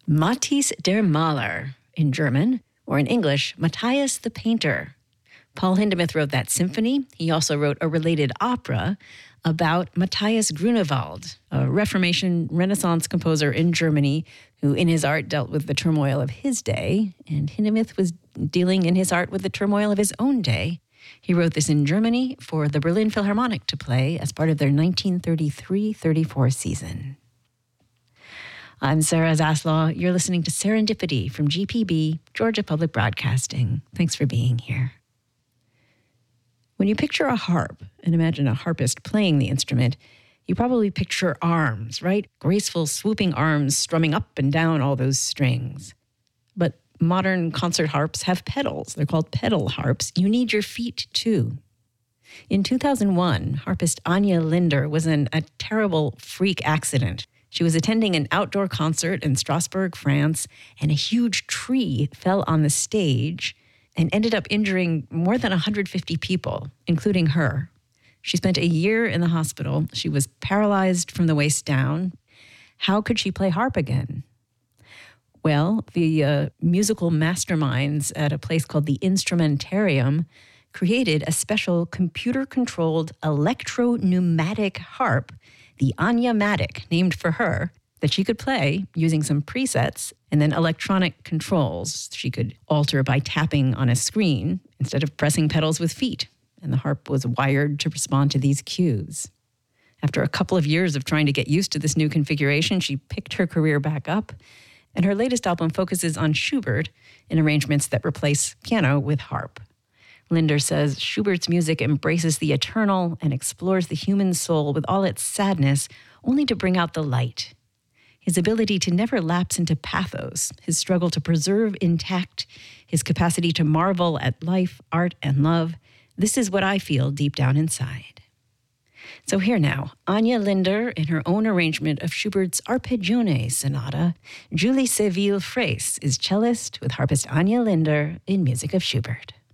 Matthäus der Maler in German, or in English, Matthias the Painter. Paul Hindemith wrote that symphony. He also wrote a related opera about Matthias Grunewald, a Reformation Renaissance composer in Germany who in his art dealt with the turmoil of his day, and Hindemith was dealing in his art with the turmoil of his own day. He wrote this in Germany for the Berlin Philharmonic to play as part of their 1933-34 season. I'm Sarah Zaslaw. You're listening to Serendipity from GPB, Georgia Public Broadcasting. Thanks for being here. When you picture a harp and imagine a harpist playing the instrument, you probably picture arms, right? Graceful, swooping arms strumming up and down all those strings. But modern concert harps have pedals. They're called pedal harps. You need your feet, too. In 2001, harpist Anja Linder was in a terrible freak accident. She was attending an outdoor concert in Strasbourg, France, and a huge tree fell on the stage and ended up injuring more than 150 people, including her. She spent a year in the hospital. She was paralyzed from the waist down. How could she play harp again? Well, the musical masterminds at a place called the Instrumentarium created a special computer-controlled electro-pneumatic harp, the Anja-matic, named for her, that she could play using some presets and then electronic controls she could alter by tapping on a screen instead of pressing pedals with feet. And the harp was wired to respond to these cues. After a couple of years of trying to get used to this new configuration, she picked her career back up, and her latest album focuses on Schubert in arrangements that replace piano with harp. Linder says Schubert's music embraces the eternal and explores the human soul with all its sadness, only to bring out the light. His ability to never lapse into pathos, his struggle to preserve intact, his capacity to marvel at life, art, and love, this is what I feel deep down inside. So here now, Anja Linder in her own arrangement of Schubert's Arpeggione Sonata. Julie Seville Fraisse is cellist with harpist Anja Linder in Music of Schubert.